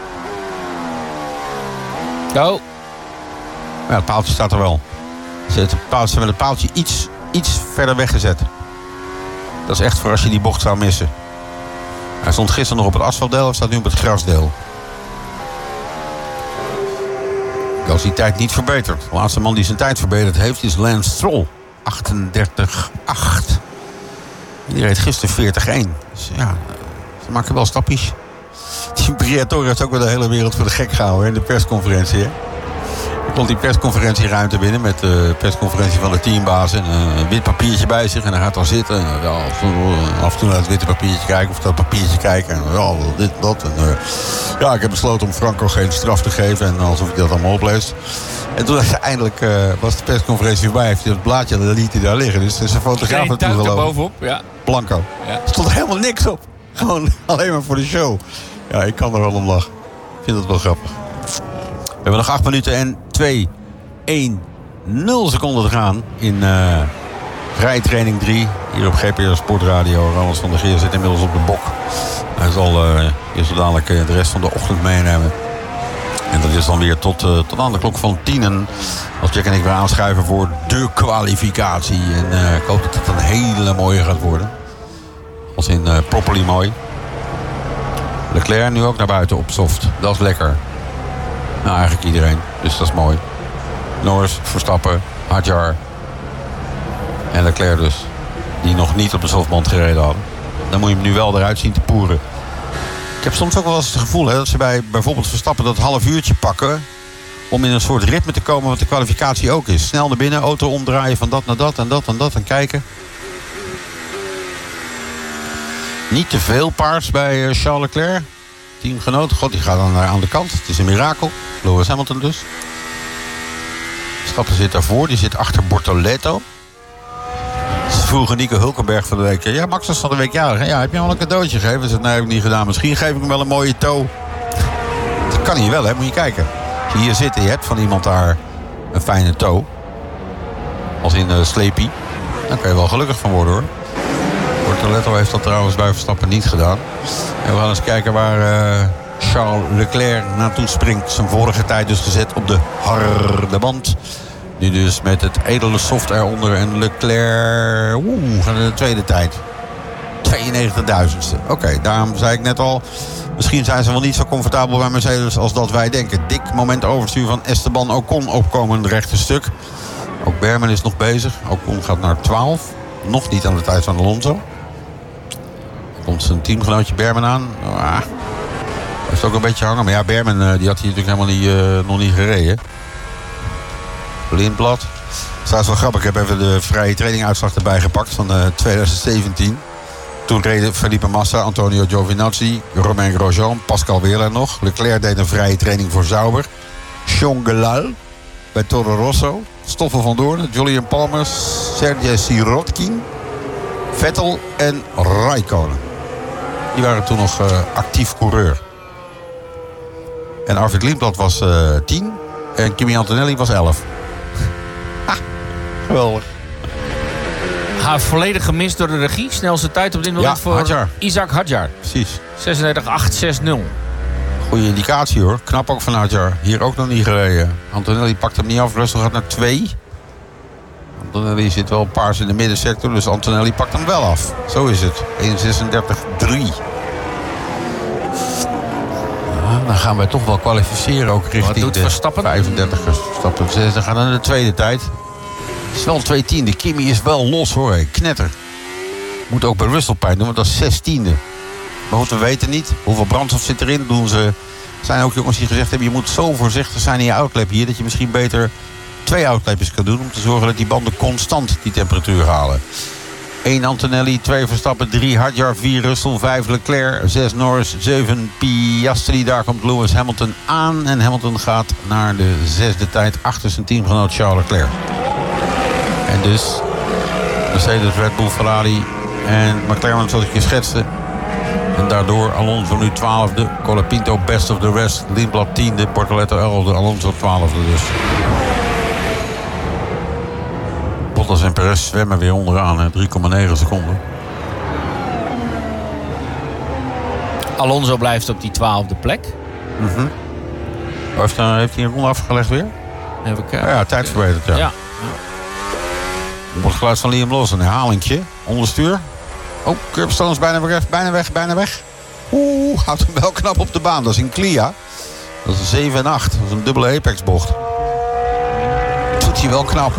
Oh. Ja, het paaltje staat er wel. Ze hebben het paaltje iets, iets verder weggezet. Dat is echt voor als je die bocht zou missen. Hij stond gisteren nog op het asfaltdeel, hij staat nu op het grasdeel. Gasly tijd niet verbeterd. De laatste man die zijn tijd verbeterd heeft is Lance Stroll. achtendertig acht. Die reed gisteren veertig één. Dus ja, ze maken wel stapjes. Die Briatore heeft ook wel de hele wereld voor de gek gehouden in de persconferentie. Hè? Er komt die persconferentieruimte binnen met de persconferentie van de teambaas. En een wit papiertje bij zich en hij gaat dan zitten. En ja, af en toe naar het witte papiertje kijken of dat papiertje kijken. En ja, dit en dat. En, uh, ja, ik heb besloten om Franco geen straf te geven. En alsof ik dat allemaal oplees. En toen uiteindelijk uh, was de persconferentie voorbij. Heeft hij dat blaadje, dat liet hij daar liggen. Dus er is een fotograaf naartoe gelopen. bovenop, ja. Blanco. Ja. Er stond helemaal niks op. Gewoon alleen maar voor de show. Ja, ik kan er wel om lachen. Ik vind het wel grappig. We hebben nog acht minuten en twee, één, nul seconden te gaan in uh, vrije training drie. Hier op G P R Sportradio. Ronald van der Geer zit inmiddels op de bok. Hij zal uh, eerst dadelijk uh, de rest van de ochtend meenemen. En dat is dan weer tot, uh, tot aan de klok van tienen. Als Jack en ik weer aanschuiven voor de kwalificatie. En uh, ik hoop dat het een hele mooie gaat worden. Als in uh, properly mooi. Leclerc nu ook naar buiten op soft. Dat is lekker. Nou, eigenlijk iedereen. Dus dat is mooi. Norris, Verstappen, Hadjar. En Leclerc dus. Die nog niet op de softband gereden hadden. Dan moet je hem nu wel eruit zien te poeren. Ik heb soms ook wel eens het gevoel hè, dat ze bij bijvoorbeeld Verstappen dat half uurtje pakken. Om in een soort ritme te komen wat de kwalificatie ook is. Snel naar binnen, auto omdraaien van dat naar dat en dat en dat en kijken. Niet te veel paars bij Charles Leclerc. Teamgenoot. God, die gaat dan aan de kant. Het is een mirakel. Lewis Hamilton dus. Verstappen zit daarvoor. Die zit achter Bortoletto. Ze vroegen Nico Hulkenberg van de week. Ja, Max was van de week jarig. Ja, heb je hem al een cadeautje gegeven? Hij zei, nee, heb ik niet gedaan. Misschien geef ik hem wel een mooie toe. Dat kan hier wel, hè. Moet je kijken. Als je hier zit en je hebt van iemand daar een fijne toe. Als in uh, Sleepy. Dan kan je wel gelukkig van worden, hoor. Bortoletto heeft dat trouwens bij Verstappen niet gedaan. En we gaan eens kijken waar uh, Charles Leclerc naartoe springt. Zijn vorige tijd dus gezet op de harde band. Nu dus met het edele soft eronder. En Leclerc, oeh, gaat in de tweede tijd. tweeënnegentigduizendste. Oké, okay, daarom zei ik net al... Misschien zijn ze wel niet zo comfortabel bij Mercedes als dat wij denken. Dik moment overstuur van Esteban Ocon opkomend rechte stuk. Ook Berman is nog bezig. Ocon gaat naar twaalf. Nog niet aan de tijd van Alonso. Komt zijn teamgenootje Berman aan. Ah, heeft ook een beetje hangen. Maar ja, Berman die had hier natuurlijk helemaal niet, uh, nog niet gereden. Lindblad. Dat is wel grappig. Ik heb even de vrije traininguitslag erbij gepakt van uh, twintig zeventien. Toen reden Felipe Massa, Antonio Giovinazzi, Romain Grosjean, Pascal Wehrlein nog. Leclerc deed een vrije training voor Sauber. Jean Gelal bij Toro Rosso. Stoffel van Doorn, Julian Palmer, Sergej Sirotkin, Vettel en Raikkonen. Die waren toen nog uh, actief coureur. En Arvid Lindblad was uh, tien en Kimi Antonelli was elf. Ha, geweldig. Ha, volledig gemist door de regie. Snelste tijd op dit moment ja, voor Hadjar. Isaac Hadjar. Precies. zesendertig acht zestig. Goeie indicatie hoor. Knap ook van Hadjar. Hier ook nog niet gereden. Antonelli pakt hem niet af. Russell gaat naar twee. Antonelli zit wel paars in de middensector. Dus Antonelli pakt hem wel af. Zo is het. één zesendertig drie. Ja, dan gaan wij toch wel kwalificeren. Ook richting de Verstappen? vijfendertigers. Verstappen zes. Dan gaan we naar de tweede tijd. Het is wel twee tiende. Kimi is wel los hoor. Hey. Knetter. Moet ook bij Russell pijn doen. Want dat is zes tiende. Maar goed, we weten niet hoeveel brandstof zit erin. Doen ze. Er zijn ook jongens die gezegd hebben... je moet zo voorzichtig zijn in je outlap hier... dat je misschien beter twee outlapjes kan doen... om te zorgen dat die banden constant die temperatuur halen. één Antonelli, twee Verstappen, drie Hadjar, vier Russell, vijf Leclerc... zes Norris, zeven Piastri. Daar komt Lewis Hamilton aan. En Hamilton gaat naar de zesde tijd... achter zijn teamgenoot Charles Leclerc. En dus Mercedes, Red Bull, Ferrari en McLaren zoals ik je schetste... En daardoor Alonso nu twaalfde. Colapinto best of the rest. Lindblad tiende. Bortoletto elfde. Alonso twaalfde dus. Bottas en Perez zwemmen weer onderaan. drie komma negen seconden. Alonso blijft op die twaalfde plek. Mm-hmm. Heeft, uh, heeft hij een ronde afgelegd weer? Even kijken. Ja, ja, tijd verbeterd. Ja. Ja. Op het geluid van Liam Lawson. Een herhalingje. Onderstuur. Oh, curbstone is bijna weg, bijna weg, bijna weg. Oeh, houdt hem wel knap op de baan. Dat is in Clia. Dat is een zeven en acht. Dat is een dubbele apex-bocht. Doet hij wel knap.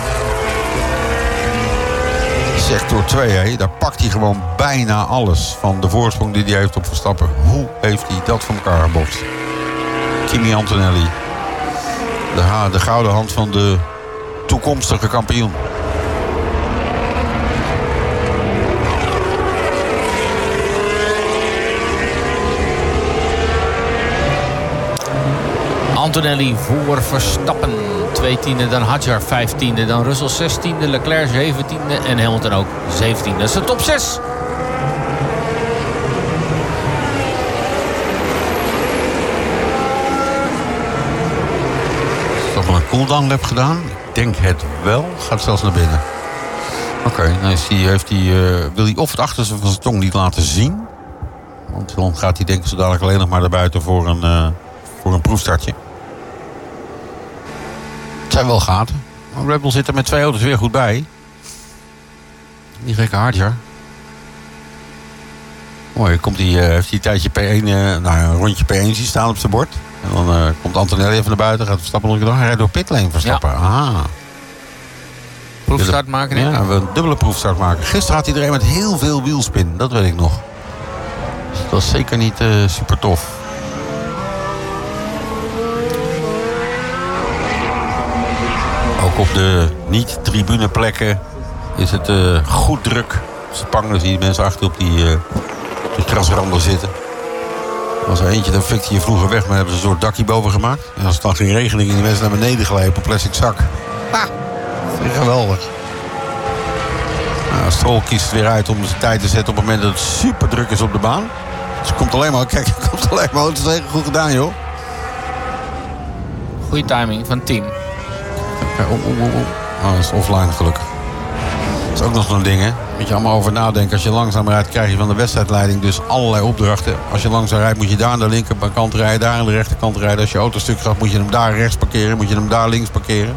Sector twee, hè. Daar pakt hij gewoon bijna alles van de voorsprong die hij heeft op Verstappen. Hoe heeft hij dat voor elkaar gebokst? Kimi Antonelli. De, ha- de gouden hand van de toekomstige kampioen. Antonelli voor Verstappen. Twee tiende, dan Hadjar vijftiende, dan Russell zestiende, Leclerc zeventiende en Hamilton ook zeventiende. Dat is de top zes. Toch wel een cooldown lap gedaan? Ik denk het wel. Gaat zelfs naar binnen. Oké, okay, nou is die, heeft die, uh, wil hij of het achterste van zijn tong niet laten zien. Want dan gaat hij denk ik zo dadelijk alleen nog maar naar buiten voor een, uh, voor een proefstartje. Het zijn wel gaten. Maar Red Bull zit er met twee auto's weer goed bij. Die gekke Hadjar. Mooi, komt die, uh, heeft hij een tijdje P één, uh, nou, een rondje P één zien staan op zijn bord. En dan uh, komt Antonelli even naar buiten, gaat Verstappen nog een keer. Hij rijdt door pitlane Verstappen. Ja. Aha. Proefstart maken? Ja, ja, we een dubbele proefstart maken. Gisteren had hij er een met heel veel wielspin, dat weet ik nog. Dus dat was zeker niet uh, super tof. Ook op de niet-tribuneplekken is het uh, goed druk. Spang, dan zie je mensen achter op die, uh, op die grasranden zitten. Als er eentje, dan fikte je vroeger weg, maar hebben ze een soort dakje boven gemaakt. En als het dan ging regenen, gingen die mensen naar beneden glijden op een plastic zak. Ah, dat is geweldig. Nou, Stroll kiest weer uit om zijn tijd te zetten op het moment dat het super druk is op de baan. Dus het komt alleen maar, kijk, het komt alleen maar, het is heel goed gedaan, joh. Goeie timing van het team. Ja, oh, oh, oh. Oh, dat is offline gelukkig. Dat is ook nog zo'n ding, hè. Moet je allemaal over nadenken. Als je langzaam rijdt, krijg je van de wedstrijdleiding dus allerlei opdrachten. Als je langzaam rijdt, moet je daar aan de linkerkant rijden, daar aan de rechterkant rijden. Als je auto stuk gaat, moet je hem daar rechts parkeren, moet je hem daar links parkeren.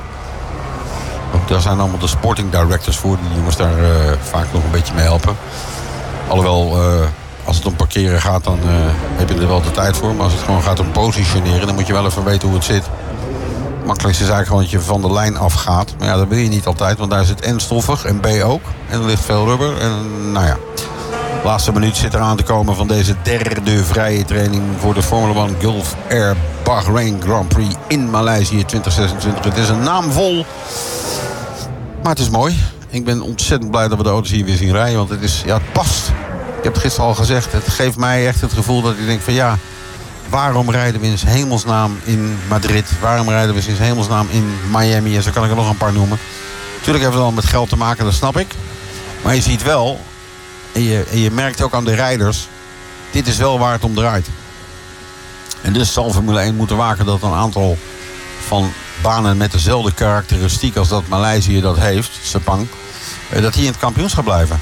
Ook daar zijn allemaal de sporting directors voor, die jongens daar uh, vaak nog een beetje mee helpen. Alhoewel, uh, als het om parkeren gaat, dan uh, heb je er wel de tijd voor. Maar als het gewoon gaat om positioneren, dan moet je wel even weten hoe het zit. Het makkelijkste is eigenlijk gewoon dat je van de lijn afgaat. Maar ja, dat wil je niet altijd, want daar is het en stoffig en B ook. En er ligt veel rubber. En nou ja, de laatste minuut zit eraan te komen van deze derde vrije training voor de Formula één Gulf Air Bahrain Grand Prix in Maleisië twintig zesentwintig. Het is een naam vol, maar het is mooi. Ik ben ontzettend blij dat we de auto's hier weer zien rijden, want het, is, ja, het past. Ik heb het gisteren al gezegd, het geeft mij echt het gevoel dat ik denk van ja, waarom rijden we in hemelsnaam in Madrid? Waarom rijden we in hemelsnaam in Miami? En zo kan ik er nog een paar noemen. Natuurlijk heeft het wel met geld te maken, dat snap ik. Maar je ziet wel, en je, en je merkt ook aan de rijders, dit is wel waar het om draait. En dus zal Formule één moeten waken dat een aantal van banen met dezelfde karakteristiek als dat Maleisië dat heeft, Sepang, dat die in het kampioenschap blijven.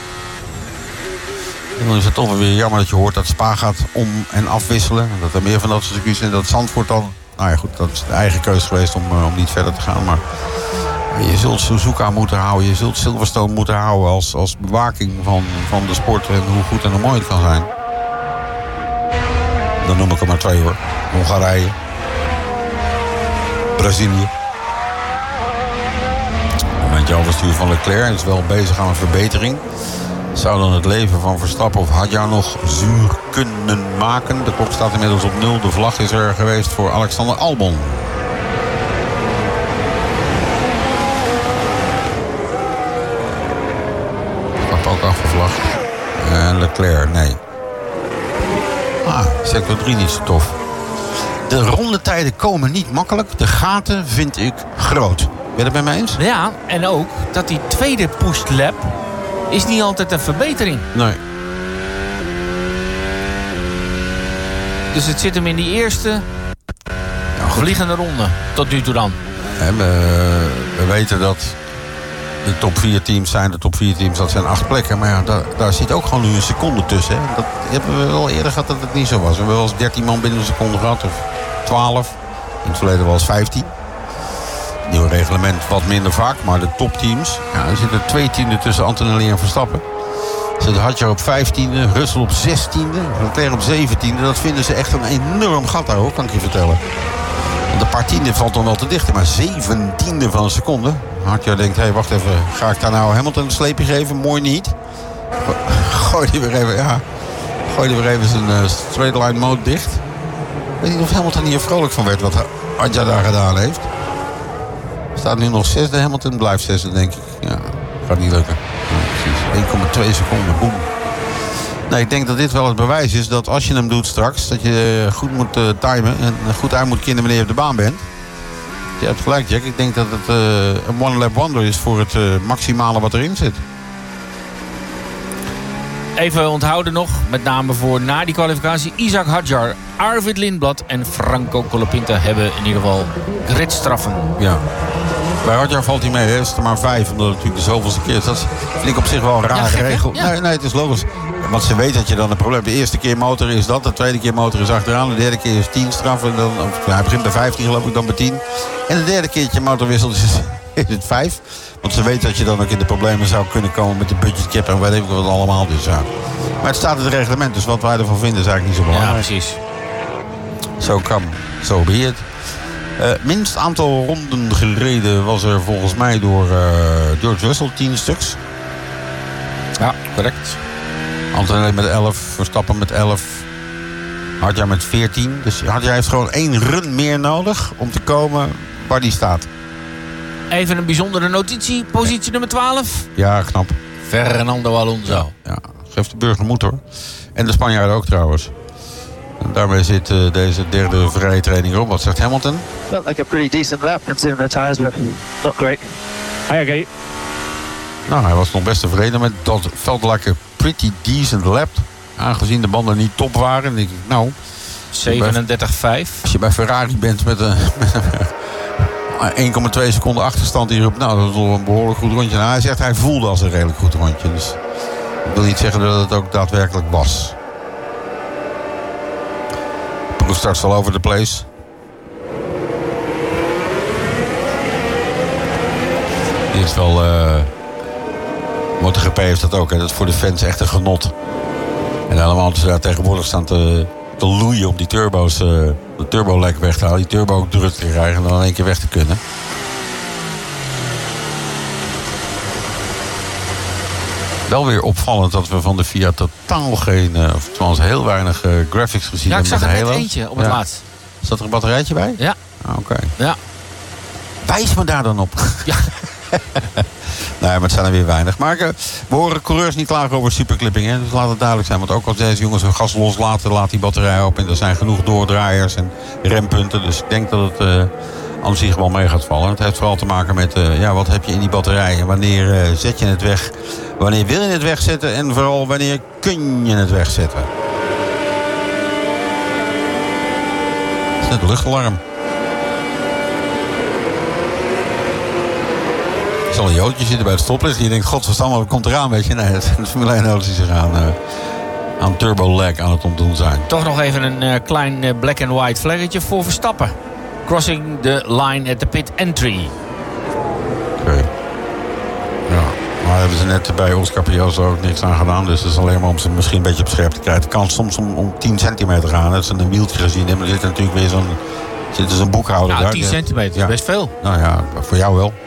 En dan is het toch wel weer jammer dat je hoort dat Spa gaat om- en afwisselen. En dat er meer van dat soort circuits en dat Zandvoort dan. Nou ja, goed, dat is de eigen keuze geweest om, om niet verder te gaan. Maar je zult Suzuka moeten houden, je zult Silverstone moeten houden als, als bewaking van, van de sport en hoe goed en hoe mooi het kan zijn. Dan noem ik er maar twee hoor. Hongarije. Brazilië. Met jouw bestuur van Leclerc is wel bezig aan een verbetering. Zou dan het leven van Verstappen of Hadjar nog zuur kunnen maken? De klok staat inmiddels op nul. De vlag is er geweest voor Alexander Albon. Gaat ook afgevlagd. En Leclerc, nee. Ah, sector drie niet zo tof. De rondetijden komen niet makkelijk. De gaten vind ik groot. Ben je het bij mij eens? Ja, en ook dat die tweede pushlap is niet altijd een verbetering. Nee. Dus het zit hem in die eerste Ja, vliegende ronde. Tot nu toe dan. En we, we weten dat de top vier teams zijn. De top vier teams, dat zijn acht plekken. Maar ja, daar, daar zit ook gewoon nu een seconde tussen. Hè. Dat hebben we wel eerder gehad dat het niet zo was. We hebben wel eens dertien man binnen een seconde gehad. Of twaalf. In het verleden wel eens vijftien. Nieuw reglement wat minder vaak. Maar de topteams, ja, er zitten twee tienden tussen Antonelli en Verstappen. Zit Hadjar op vijftiende, Russell op zestiende, Leclerc op zeventiende. Dat vinden ze echt een enorm gat daar hoor, kan ik je vertellen. Want een paar tienden valt dan wel te dicht, maar zeventiende van een seconde. Hadjar denkt, hé hey, wacht even, ga ik daar nou Hamilton een sleepje geven? Mooi niet. Gooi die weer even, ja. Gooi die weer even zijn uh, straight line mode dicht. Ik weet niet of Hamilton hier vrolijk van werd wat Hadjar daar gedaan heeft. Staat nu nog zesde, Hamilton blijft zesde denk ik. Ja, gaat niet lukken. Ja, precies, één komma twee seconden, boem. Nee, ik denk dat dit wel het bewijs is dat als je hem doet straks, dat je goed moet uh, timen en goed uit moet kennen wanneer je op de baan bent. Je hebt gelijk, Jack. Ik denk dat het uh, een one-lap wonder is voor het uh, maximale wat erin zit. Even onthouden nog, met name voor na die kwalificatie. Isaac Hadjar, Arvid Lindblad en Franco Colapinto hebben in ieder geval gridstraffen. Ja. Bij Hadjar valt hij mee, hè. Het is er maar vijf, omdat het natuurlijk de zoveelste keer is. Dat vind ik op zich wel een rare Ja, gek, regel. ja. Nee, nee, het is logisch. Want ze weet dat je dan een probleem hebt. De eerste keer motor is dat, de tweede keer motor is achteraan. De derde keer is tien straffen. Dan, of, hij begint bij vijftien geloof ik, dan bij tien. En de derde keertje motorwissel is, is het vijf. Want ze weet dat je dan ook in de problemen zou kunnen komen met de budgetcap en weet ik wat allemaal. Dus ja. Maar het staat in het reglement, dus wat wij ervan vinden is eigenlijk niet zo Ja, belangrijk. precies. Zo kan, zo be it. Uh, minst aantal ronden gereden was er volgens mij door uh, George Russell, tien stuks. Ja, correct. Antonelli met elf, Verstappen met elf, Hadjar met veertien. Dus Hadjar heeft gewoon één run meer nodig om te komen waar die staat. Even een bijzondere notitie. Positie nummer twaalf. Ja, knap. Fernando Alonso. Ja, geeft de burger moed hoor. En de Spanjaarden ook trouwens. En daarmee zit uh, deze derde vrije training erop. Wat zegt Hamilton? Felt like a pretty decent lap considering the tires were not great. Hi, okay. Nou, hij was nog best tevreden met dat. Felt like a pretty decent lap. Aangezien de banden niet top waren. Dan denk ik, nou... zevenendertig vijf. Als je bij Ferrari bent met een, met een één komma twee seconden achterstand hierop. Nou, dat is wel een behoorlijk goed rondje. Nou, hij zegt hij voelde als een redelijk goed rondje. Dus ik wil niet zeggen dat het ook daadwerkelijk was. Proef starts all over the place. Die is wel... Uh, MotoGP heeft dat ook. Hè. Dat is voor de fans echt een genot. En helemaal als ze daar tegenwoordig staan te, te loeien om die turbo's, uh, de turbo-lek weg te halen. Die turbo ook druk te krijgen en dan in één keer weg te kunnen. Wel weer opvallend dat we van de Fiat totaal geen, uh, of trouwens heel weinig uh, graphics gezien ja, hebben. Ja, ik zag er net eentje op het ja. laatst. Zat er een batterijtje bij? Ja. Ah, Oké. Okay. Ja. Wijs me daar dan op. Ja. Nee, maar het zijn er weer weinig. Maar uh, we horen coureurs niet klagen over superclipping. Hè? Dus laat het duidelijk zijn. Want ook als deze jongens hun gas loslaten, laat die batterij op. En er zijn genoeg doordraaiers en rempunten. Dus ik denk dat het uh, aan zich wel mee gaat vallen. Het heeft vooral te maken met uh, ja, wat heb je in die batterij. En wanneer uh, zet je het weg. Wanneer wil je het wegzetten. En vooral wanneer kun je het wegzetten. Het is net een luchtalarm. Er zal een joodje zitten bij het stoplicht. Je denkt, godverdamme, wat komt eraan, weet je? Nee, het zijn de Formule één-auto's die zich aan, uh, aan turbo-lag aan het ontdoen zijn. Toch nog even een uh, klein uh, black and white flaggetje voor Verstappen. Crossing the line at the pit entry. Oké. Okay. Ja, maar hebben ze net bij Oscar Piastri ook niks aan gedaan. Dus dat is alleen maar om ze misschien een beetje op scherp te krijgen. Het kan soms om, om tien centimeter gaan. Dat ze een wieltje gezien hebben. Maar er zit natuurlijk weer zo'n, zit dus een boekhouder nou, daar. tien centimeter, ja. Best veel. Nou ja, voor jou wel.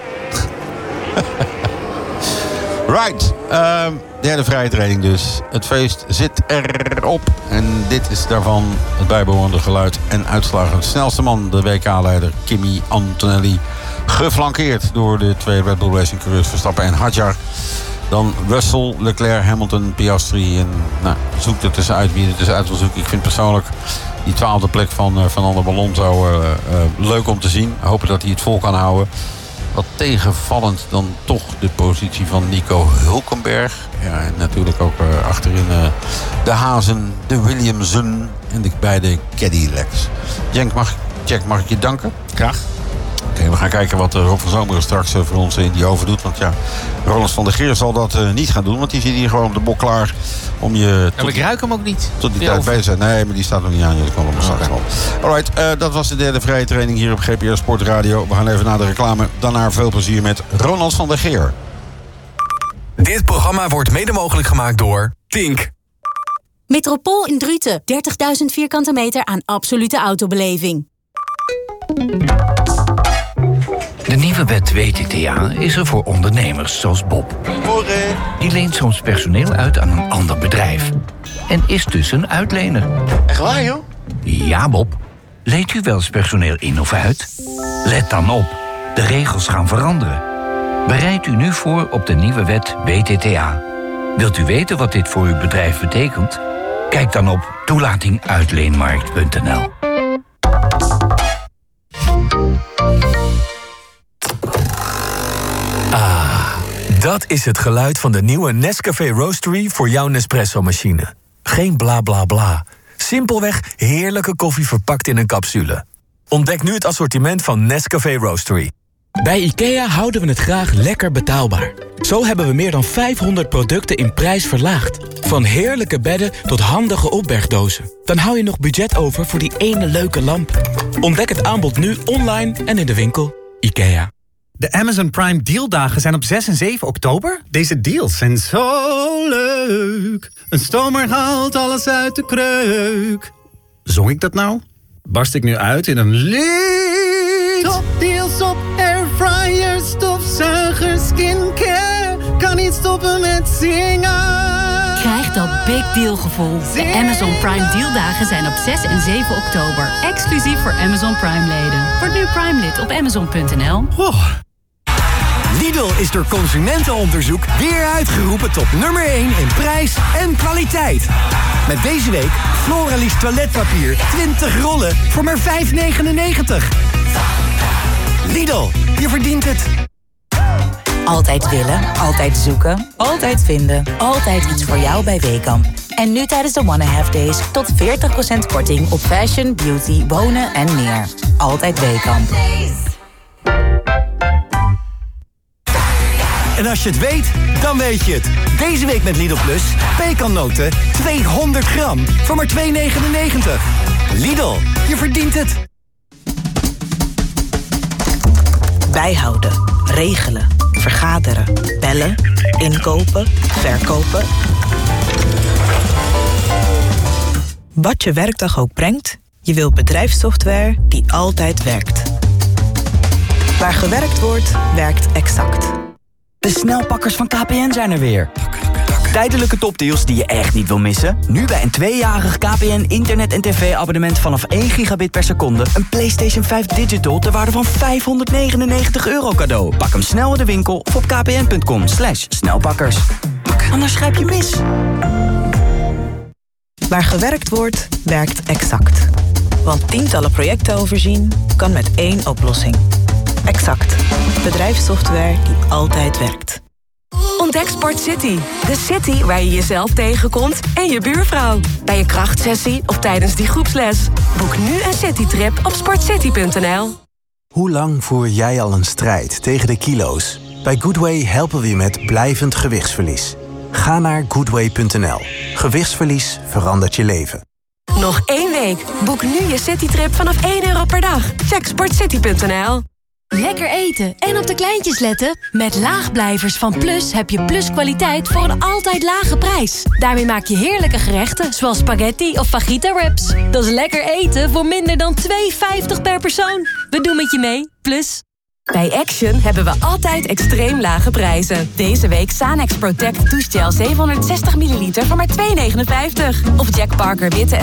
Right. Uh, derde vrije training dus. Het feest zit erop. En dit is daarvan het bijbehorende geluid en uitslagen. De snelste man, de W K-leider Kimi Antonelli. Geflankeerd door de twee Red Bull Racing coureurs Verstappen en Hadjar. Dan Russell, Leclerc, Hamilton, Piastri. En nou, zoek er tussenuit wie er tussenuit wil zoeken. Ik vind persoonlijk die twaalfde plek van uh, Fernando Alonso uh, uh, leuk om te zien. Hopen dat hij het vol kan houden. Wat tegenvallend dan toch de positie van Nico Hülkenberg. Ja, en natuurlijk ook uh, achterin uh, de Hazen, de Williamson en de beide Cadillacs. Jack, mag, Jack, mag ik je danken? Graag. Oké, okay, we gaan kijken wat Rob van Zomeren straks uh, voor ons in die over doet. Want ja, Roland van der Geer zal dat uh, niet gaan doen. Want die zit hier gewoon op de bok klaar om je... En ik ruik hem ook niet. Tot die, die tijd bezig zijn. Nee, maar die staat nog niet aan. Jullie komen straks wel. Alright, uh, dat was de derde vrije training hier op G P R Sport Radio. We gaan even naar de reclame. Daarna veel plezier met Ronald van der Geer. Dit programma wordt mede mogelijk gemaakt door Tink. Metropool in Druten. dertigduizend vierkante meter aan absolute autobeleving. De nieuwe wet W T T A is er voor ondernemers zoals Bob. Die leent soms personeel uit aan een ander bedrijf. En is dus een uitlener. Echt waar, joh? Ja, Bob. Leent u wel eens personeel in of uit? Let dan op. De regels gaan veranderen. Bereid u nu voor op de nieuwe wet W T T A. Wilt u weten wat dit voor uw bedrijf betekent? Kijk dan op toelatinguitleenmarkt punt n l. Ah, dat is het geluid van de nieuwe Nescafé Roastery voor jouw Nespresso-machine. Geen bla bla bla. Simpelweg heerlijke koffie verpakt in een capsule. Ontdek nu het assortiment van Nescafé Roastery. Bij IKEA houden we het graag lekker betaalbaar. Zo hebben we meer dan vijfhonderd producten in prijs verlaagd. Van heerlijke bedden tot handige opbergdozen. Dan hou je nog budget over voor die ene leuke lamp. Ontdek het aanbod nu online en in de winkel. IKEA. De Amazon Prime dealdagen zijn op zes en zeven oktober. Deze deals zijn zo leuk. Een stomer haalt alles uit de kreuk. Zong ik dat nou? Barst ik nu uit in een lied? Top deals op airfryers, stofzuigers, skincare. Kan niet stoppen met zingen. Krijg dat big deal gevoel. De Amazon Prime dealdagen zijn op zes en zeven oktober. Exclusief voor Amazon Prime leden. Word nu Prime lid op amazon punt n l. Oh. Lidl is door consumentenonderzoek weer uitgeroepen tot nummer één in prijs en kwaliteit. Met deze week Floralis toiletpapier twintig rollen voor maar vijf negenennegentig. Lidl, je verdient het. Altijd willen, altijd zoeken, altijd vinden. Altijd iets voor jou bij Weekamp. En nu tijdens de Wanna Have Days tot veertig procent korting op fashion, beauty, wonen en meer. Altijd Weekamp. En als je het weet, dan weet je het. Deze week met Lidl Plus, pekannoten tweehonderd gram voor maar twee negenennegentig. Lidl, je verdient het. Bijhouden, regelen, vergaderen, bellen, inkopen, verkopen. Wat je werkdag ook brengt, je wilt bedrijfssoftware die altijd werkt. Waar gewerkt wordt, werkt Exact. De snelpakkers van K P N zijn er weer. Tijdelijke topdeals die je echt niet wil missen? Nu bij een tweejarig K P N internet- en tv-abonnement vanaf één gigabit per seconde... een PlayStation vijf Digital ter waarde van vijfhonderdnegenennegentig euro cadeau. Pak hem snel in de winkel of op kpn.com slash snelpakkers. Anders grijp je mis. Waar gewerkt wordt, werkt Exact. Want tientallen projecten overzien kan met één oplossing. Exact. Bedrijfssoftware die altijd werkt. Ontdek Sport City. De city waar je jezelf tegenkomt en je buurvrouw. Bij je krachtsessie of tijdens die groepsles. Boek nu een citytrip op sportcity punt n l. Hoe lang voer jij al een strijd tegen de kilo's? Bij Goodway helpen we je met blijvend gewichtsverlies. Ga naar goodway punt n l. Gewichtsverlies verandert je leven. Nog één week. Boek nu je citytrip vanaf één euro per dag. Check sportcity punt n l. Lekker eten en op de kleintjes letten? Met Laagblijvers van Plus heb je Plus kwaliteit voor een altijd lage prijs. Daarmee maak je heerlijke gerechten zoals spaghetti of fajita wraps. Dat is lekker eten voor minder dan twee vijftig per persoon. We doen met je mee, Plus. Bij Action hebben we altijd extreem lage prijzen. Deze week Sanex Protect douchegel zevenhonderdzestig milliliter voor maar twee negenenvijftig. Of Jack Parker witte